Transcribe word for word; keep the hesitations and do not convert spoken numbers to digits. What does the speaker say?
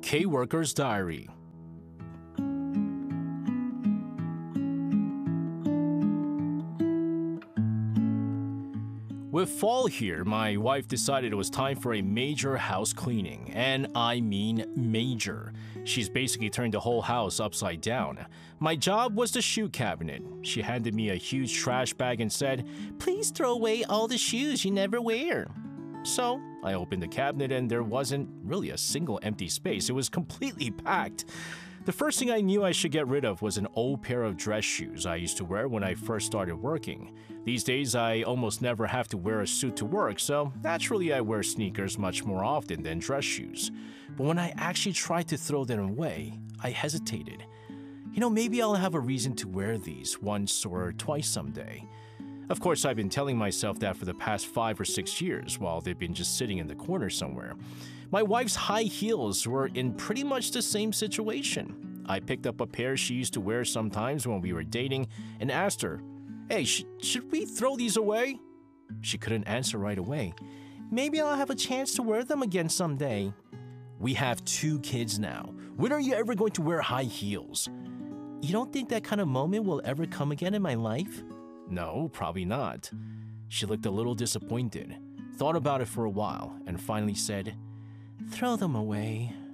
K-Worker's Diary. With fall here, my wife decided it was time for a major house cleaning, and I mean major. She's basically turned the whole house upside down. My job was the shoe cabinet. She handed me a huge trash bag and said, "Please throw away all the shoes you never wear." So I opened the cabinet and there wasn't really a single empty space. It was completely packed. The first thing I knew I should get rid of was an old pair of dress shoes I used to wear when I first started working. These days, I almost never have to wear a suit to work, so naturally I wear sneakers much more often than dress shoes. But when I actually tried to throw them away, I hesitated. You know, maybe I'll have a reason to wear these once or twice someday. Of course, I've been telling myself that for the past five or six years while they've been just sitting in the corner somewhere. My wife's high heels were in pretty much the same situation. I picked up a pair she used to wear sometimes when we were dating and asked her, "Hey, sh- should we throw these away?" She couldn't answer right away. "Maybe I'll have a chance to wear them again someday." We have two kids now. When are you ever going to wear high heels? You don't think that kind of moment will ever come again in my life? No, probably not. She looked a little disappointed, thought about it for a while, and finally said, "Throw them away."